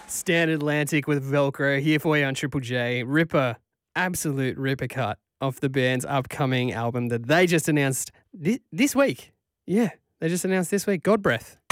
Standard Atlantic with Velcro here for you on Triple J. Ripper, absolute ripper cut off the band's upcoming album that they just announced this week. Yeah, they just announced this week. God Breath.